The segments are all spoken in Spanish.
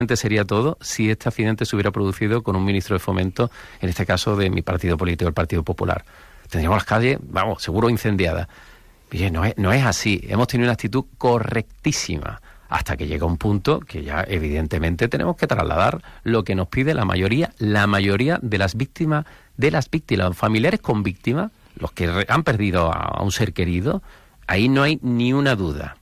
sería todo si este accidente se hubiera producido con un ministro de Fomento, en este caso de mi partido político, el Partido Popular. Tendríamos las calles, vamos, seguro incendiadas. Oye, no es así. Hemos tenido una actitud correctísima hasta que llega un punto que ya evidentemente tenemos que trasladar lo que nos pide la mayoría de las víctimas, los familiares con víctimas, los que han perdido a un ser querido. Ahí no hay ni una duda.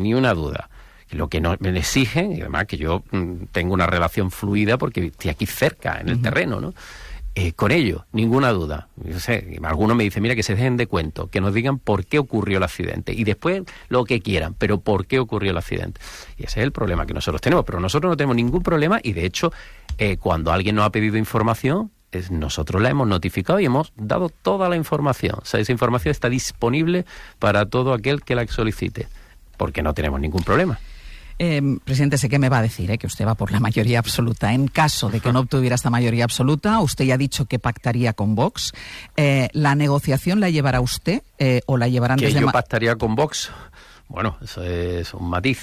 Lo que me exigen, y además que yo tengo una relación fluida porque estoy aquí cerca, en el terreno, ¿no? Con ello, ninguna duda. Yo sé, algunos me dicen, mira, que se dejen de cuento, que nos digan por qué ocurrió el accidente. Y después lo que quieran, pero por qué ocurrió el accidente. Y ese es el problema que nosotros tenemos. Pero nosotros no tenemos ningún problema y, de hecho, cuando alguien nos ha pedido información, nosotros la hemos notificado y hemos dado toda la información. O sea, esa información está disponible para todo aquel que la solicite, porque no tenemos ningún problema. Presidente, sé que me va a decir que usted va por la mayoría absoluta. En caso de que no obtuviera esta mayoría absoluta, usted ya ha dicho que pactaría con Vox. ¿La negociación la llevará usted o la llevarán desde... ¿Que yo pactaría con Vox? Bueno, eso es un matiz.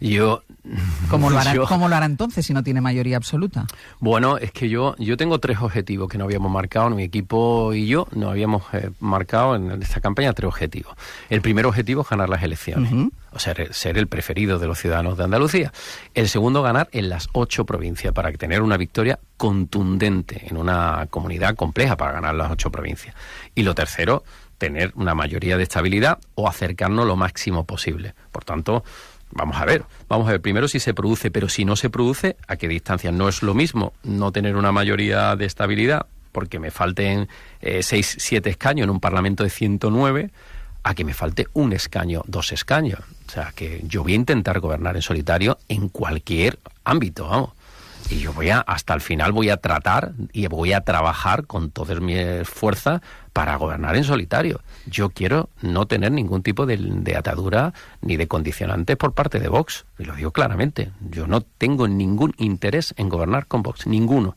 ¿Cómo lo hará entonces si no tiene mayoría absoluta? Bueno, es que yo tengo 3 objetivos que no habíamos marcado, mi equipo y yo no habíamos marcado en esta campaña 3 objetivos. El primer objetivo es ganar las elecciones, o sea, ser el preferido de los ciudadanos de Andalucía. El segundo, ganar en las 8 provincias para tener una victoria contundente en una comunidad compleja para ganar las 8 provincias. Y lo tercero, tener una mayoría de estabilidad o acercarnos lo máximo posible. Por tanto, vamos a ver primero si se produce, pero si no se produce, ¿a qué distancia? No es lo mismo no tener una mayoría de estabilidad porque me falten 6, 7 escaños en un Parlamento de 109, a que me falte un escaño, 2 escaños. O sea, que yo voy a intentar gobernar en solitario en cualquier ámbito, vamos. Y yo hasta el final voy a tratar y voy a trabajar con todas mis fuerzas para gobernar en solitario. Yo quiero no tener ningún tipo de atadura ni de condicionantes por parte de Vox. Y lo digo claramente. Yo no tengo ningún interés en gobernar con Vox, ninguno.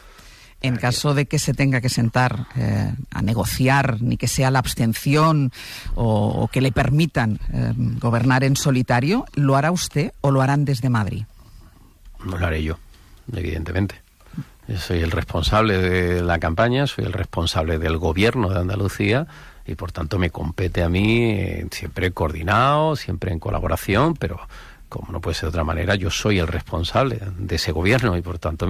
En caso de que se tenga que sentar a negociar, ni que sea la abstención o que le permitan gobernar en solitario, ¿lo hará usted o lo harán desde Madrid? No lo haré yo, evidentemente. Yo soy el responsable de la campaña, soy el responsable del gobierno de Andalucía y por tanto me compete a mí siempre coordinado, siempre en colaboración, pero como no puede ser de otra manera, yo soy el responsable de ese gobierno y por tanto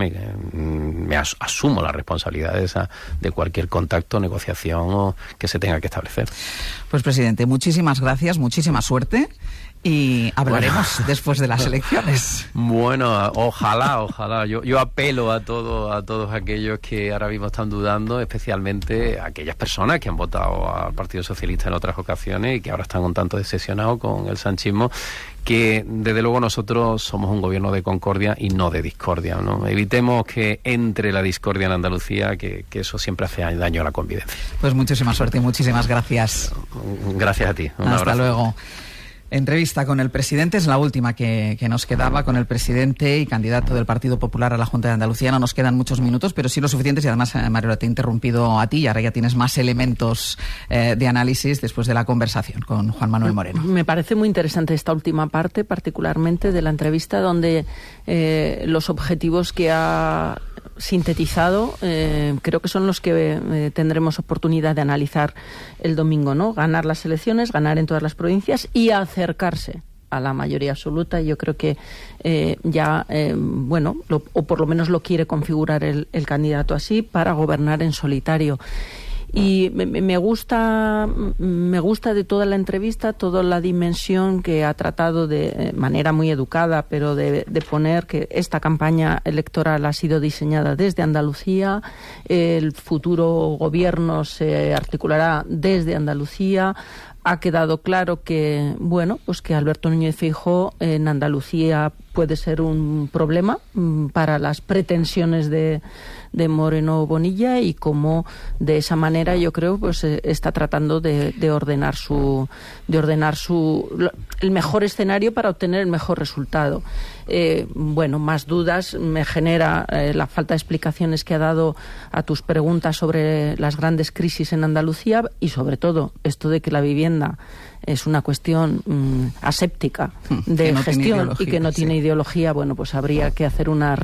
me asumo la responsabilidad de cualquier contacto, negociación que se tenga que establecer. Pues, presidente, muchísimas gracias, muchísima suerte. Y hablaremos después de las elecciones. Bueno, ojalá. Yo apelo a todos aquellos que ahora mismo están dudando, especialmente a aquellas personas que han votado al Partido Socialista en otras ocasiones y que ahora están un tanto decepcionados con el sanchismo, que desde luego nosotros somos un gobierno de concordia y no de discordia, ¿no? Evitemos que entre la discordia en Andalucía, que eso siempre hace daño a la convivencia. Pues muchísima suerte y muchísimas gracias. Gracias a ti. Hasta luego. Entrevista con el presidente, es la última que nos quedaba, con el presidente y candidato del Partido Popular a la Junta de Andalucía. No nos quedan muchos minutos, pero sí lo suficientes. Y además, Mariola, te he interrumpido a ti y ahora ya tienes más elementos de análisis después de la conversación con Juan Manuel Moreno. Me parece muy interesante esta última parte, particularmente de la entrevista, donde los objetivos que ha sintetizado creo que son los que tendremos oportunidad de analizar el domingo, ¿no? Ganar las elecciones, ganar en todas las provincias y acercarse a la mayoría absoluta. Yo creo que o por lo menos lo quiere configurar el candidato así, para gobernar en solitario. Y me gusta de toda la entrevista, toda la dimensión que ha tratado de manera muy educada, pero de poner que esta campaña electoral ha sido diseñada desde Andalucía, el futuro gobierno se articulará desde Andalucía. Ha quedado claro que, que Alberto Núñez Feijóo en Andalucía puede ser un problema para las pretensiones de Moreno Bonilla, y cómo de esa manera yo creo está tratando de ordenar el mejor escenario para obtener el mejor resultado. Más dudas me genera la falta de explicaciones que ha dado a tus preguntas sobre las grandes crisis en Andalucía, y sobre todo esto de que la vivienda es una cuestión aséptica de gestión y que no tiene ideología, bueno, pues habría que hacer una